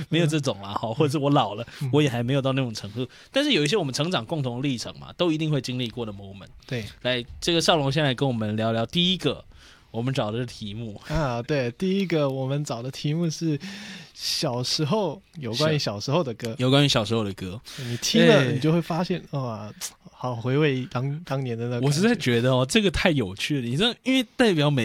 没有这种啦，或者是我老了，我也还没有到那种程度。但是有一些我们成长共同的历程嘛，都一定会经历过的 moment。 对， 来，这个少龙先来跟我们聊聊第一个我们找的题目啊，对，第一个我们找的题目是小时候有关于小时候的歌， 有关于小时候的歌， 你听了你就会发现哇，好回味当年的那个。 我实在觉得这个太有趣了，你知道，因为代表每